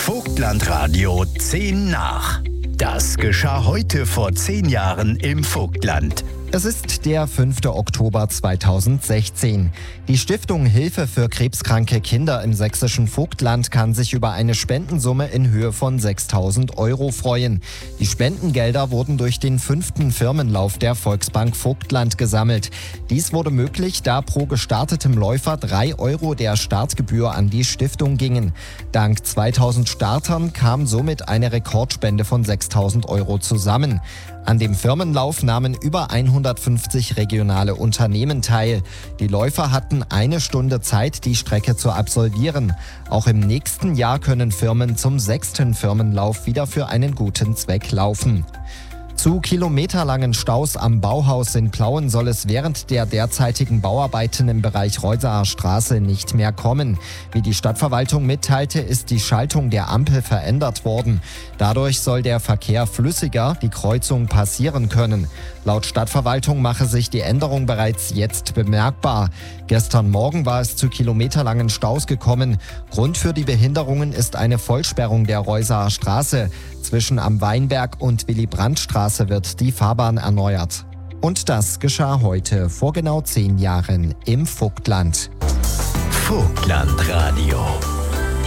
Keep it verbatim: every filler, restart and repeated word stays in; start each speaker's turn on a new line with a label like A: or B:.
A: Vogtlandradio zehn nach. Das geschah heute vor zehn Jahren im Vogtland.
B: Es ist der fünfte Oktober zweitausendsechzehn. Die Stiftung Hilfe für krebskranke Kinder im sächsischen Vogtland kann sich über eine Spendensumme in Höhe von sechstausend Euro freuen. Die Spendengelder wurden durch den fünften Firmenlauf der Volksbank Vogtland gesammelt. Dies wurde möglich, da pro gestartetem Läufer drei Euro der Startgebühr an die Stiftung gingen. Dank zweitausend Startern kam somit eine Rekordspende von sechstausend Euro zusammen. An dem Firmenlauf nahmen über hundertfünfzig regionale Unternehmen teil. Die Läufer hatten eine Stunde Zeit, die Strecke zu absolvieren. Auch im nächsten Jahr können Firmen zum sechsten Firmenlauf wieder für einen guten Zweck laufen. Zu kilometerlangen Staus am Bauhaus in Plauen soll es während der derzeitigen Bauarbeiten im Bereich Reusaer Straße nicht mehr kommen. Wie die Stadtverwaltung mitteilte, ist die Schaltung der Ampel verändert worden. Dadurch soll der Verkehr flüssiger die Kreuzung passieren können. Laut Stadtverwaltung mache sich die Änderung bereits jetzt bemerkbar. Gestern Morgen war es zu kilometerlangen Staus gekommen. Grund für die Behinderungen ist eine Vollsperrung der Reusaer Straße. Zwischen Am Weinberg und Willy-Brandt-Straße wird die Fahrbahn erneuert. Und das geschah heute vor genau zehn Jahren im Vogtland.
A: Vogtlandradio.